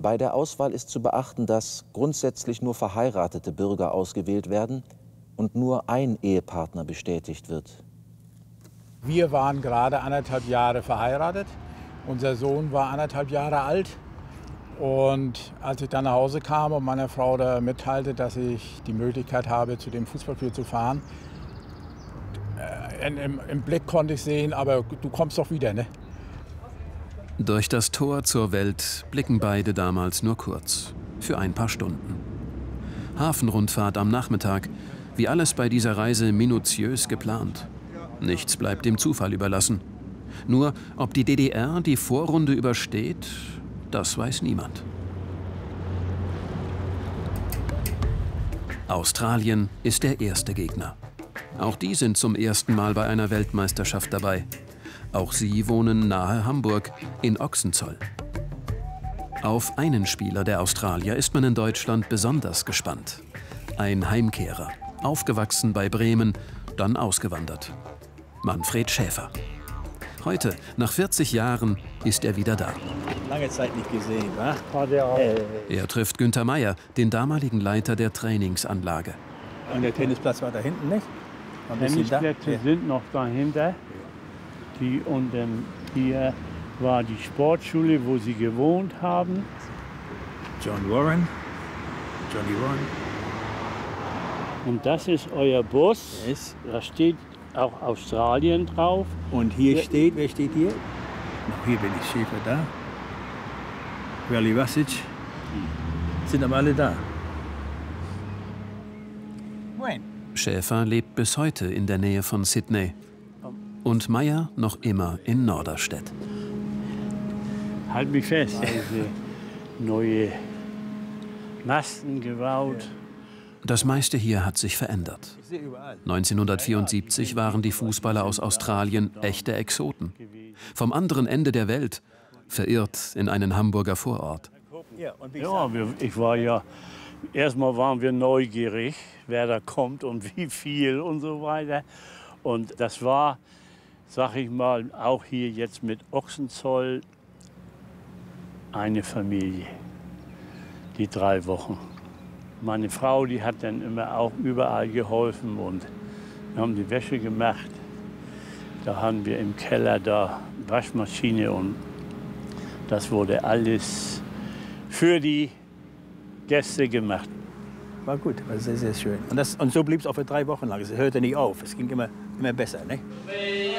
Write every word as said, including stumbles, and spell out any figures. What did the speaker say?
Bei der Auswahl ist zu beachten, dass grundsätzlich nur verheiratete Bürger ausgewählt werden und nur ein Ehepartner bestätigt wird. Wir waren gerade anderthalb Jahre verheiratet. Unser Sohn war anderthalb Jahre alt. Und als ich dann nach Hause kam und meiner Frau da mitteilte, dass ich die Möglichkeit habe, zu dem Fußballspiel zu fahren, äh, im, im Blick konnte ich sehen, aber du kommst doch wieder, ne? Durch das Tor zur Welt blicken beide damals nur kurz, für ein paar Stunden. Hafenrundfahrt am Nachmittag, wie alles bei dieser Reise minutiös geplant. Nichts bleibt dem Zufall überlassen. Nur, ob die D D R die Vorrunde übersteht, das weiß niemand. Australien ist der erste Gegner. Auch die sind zum ersten Mal bei einer Weltmeisterschaft dabei. Auch sie wohnen nahe Hamburg, in Ochsenzoll. Auf einen Spieler der Australier ist man in Deutschland besonders gespannt. Ein Heimkehrer, aufgewachsen bei Bremen, dann ausgewandert. Manfred Schäfer. Heute, nach vierzig Jahren, ist er wieder da. Lange Zeit nicht gesehen, wa? Er trifft Günther Meier, den damaligen Leiter der Trainingsanlage. Und der Tennisplatz war da hinten, nicht? Ein bisschen da. Tennisplätze sind noch dahinter. Die, und ähm, hier war die Sportschule, wo sie gewohnt haben. John Warren. Johnny Warren. Und das ist euer Bus. Yes. Da steht auch Australien drauf. Und hier steht, wer steht hier? Noch hier bin ich, Schäfer da. Rally Vasic. Sind aber alle da. Moin. Schäfer lebt bis heute in der Nähe von Sydney. Und Meier noch immer in Norderstedt. Halt mich fest. Also neue Masten gebaut. Das meiste hier hat sich verändert. neunzehnhundertvierundsiebzig waren die Fußballer aus Australien echte Exoten. Vom anderen Ende der Welt, verirrt in einen Hamburger Vorort. Ja, ich war ja, erstmal waren wir neugierig, wer da kommt und wie viel und so weiter. Und das war, sag ich mal, auch hier jetzt mit Ochsenzoll eine Familie, die drei Wochen. Meine Frau, die hat dann immer auch überall geholfen und wir haben die Wäsche gemacht. Da haben wir im Keller da Waschmaschine und das wurde alles für die Gäste gemacht. War gut, war sehr, sehr schön. Und, das, und so blieb es auch für drei Wochen lang. Es hörte nicht auf, es ging immer, immer besser. Ne?